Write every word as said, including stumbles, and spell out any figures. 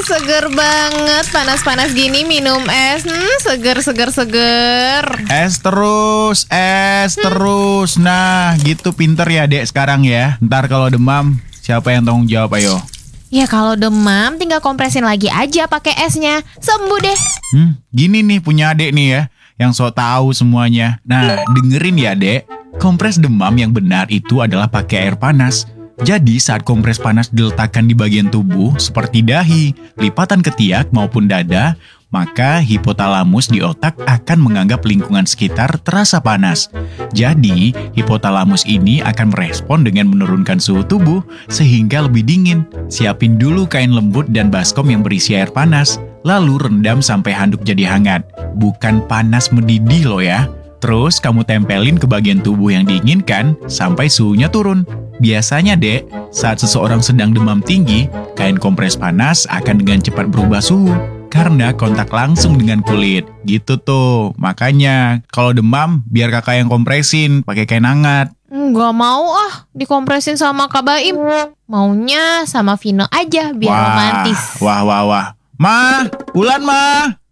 seger banget. Panas-panas gini minum es. Hmm, seger, seger, seger. Es terus, es Hmm. terus. Nah, gitu pinter ya dek sekarang ya. Ntar kalau demam, siapa yang tanggung jawab ayo? Ya kalau demam tinggal kompresin lagi aja pakai esnya. Sembuh deh. Hmm, gini nih punya adek nih ya, yang sok tahu semuanya. Nah, dengerin ya dek. Kompres demam yang benar itu adalah pakai air panas. Jadi saat kompres panas diletakkan di bagian tubuh seperti dahi, lipatan ketiak maupun dada, maka hipotalamus di otak akan menganggap lingkungan sekitar terasa panas. Jadi, hipotalamus ini akan merespon dengan menurunkan suhu tubuh sehingga lebih dingin. Siapin dulu kain lembut dan baskom yang berisi air panas, lalu rendam sampai handuk jadi hangat. Bukan panas mendidih loh ya. Terus kamu tempelin ke bagian tubuh yang diinginkan sampai suhunya turun. Biasanya dek, saat seseorang sedang demam tinggi, kain kompres panas akan dengan cepat berubah suhu karena kontak langsung dengan kulit. Gitu tuh. Makanya kalau demam biar kakak yang kompresin pakai kain hangat. Nggak mau ah dikompresin sama Kak Baim. Maunya sama Vino aja biar romantis. Wah, wah, wah. Ma, Ulan ma.